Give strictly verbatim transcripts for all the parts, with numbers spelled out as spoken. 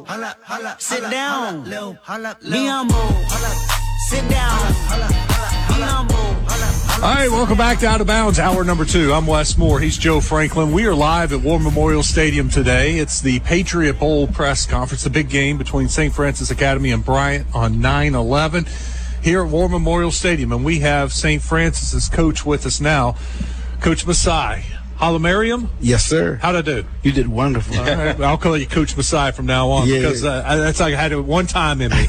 Sit down. Be humble. Sit down. Be humble. All right, welcome back to Out of Bounds, hour number two. I'm Wes Moore. He's Joe Franklin. We are live at War Memorial Stadium today. It's the Patriot Bowl press conference, the big game between Saint Francis Academy and Bryant on nine eleven here at War Memorial Stadium. And we have Saint Francis's coach with us now, Coach Masai. Holla Merriam? Yes, sir. How'd I do? You did wonderful. All right. I'll call you Coach Masai from now on yeah. because uh, that's like I had it one time in me.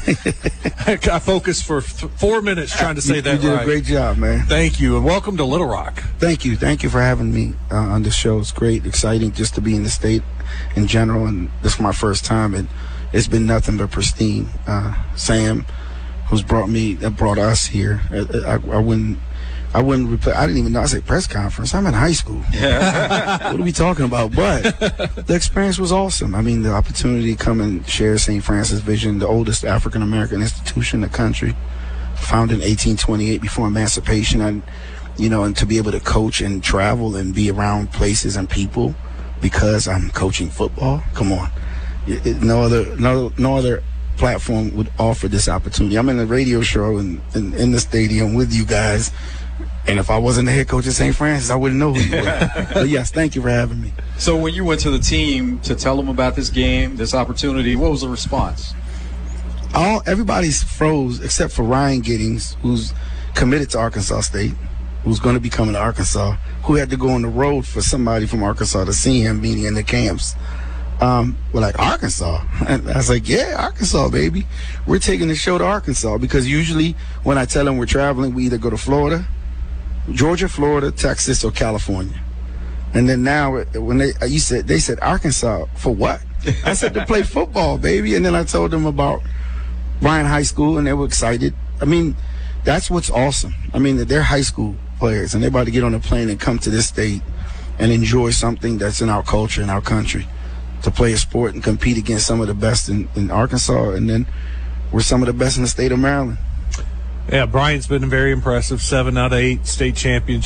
I focused for th- four minutes trying to say you, that You did right. a great job, man. Thank you, and welcome to Little Rock. Thank you. Thank you for having me uh, on the show. It's great, exciting just to be in the state in general, and this is my first time, and it's been nothing but pristine. Uh, Sam, who's brought me, that brought us here, I, I, I wouldn't I wouldn't reply. I didn't even know. I said press conference. I'm in high school. Yeah. What are we talking about? But the experience was awesome. I mean, the opportunity to come and share Saint Francis Vision, the oldest African American institution in the country, founded in eighteen twenty-eight before emancipation, and you know, and to be able to coach and travel and be around places and people because I'm coaching football. Come on, it, it, no other, no, no other platform would offer this opportunity. I'm in a radio show and in, in, in the stadium with you guys. And if I wasn't the head coach at Saint Francis, I wouldn't know who you were. But yes, thank you for having me. So when you went to the team to tell them about this game, this opportunity, what was the response? All everybody's froze except for Ryan Giddings, who's committed to Arkansas State, who's going to be coming to Arkansas, who had to go on the road for somebody from Arkansas to see him, meaning in the camps. Um, we're like, Arkansas? And I was like, yeah, Arkansas, baby. We're taking the show to Arkansas because usually when I tell them we're traveling, we either go to Florida, Georgia, Florida, Texas, or California. And then now, when they you said they said Arkansas for what? I said to play football, baby. And then I told them about Bryant High School, and they were excited. I mean, that's what's awesome. I mean, they're high school players, and they're about to get on a plane and come to this state and enjoy something that's in our culture, in our country, to play a sport and compete against some of the best in, in Arkansas, and then we're some of the best in the state of Maryland. Yeah, Bryant's been very impressive. Seven out of eight state championships.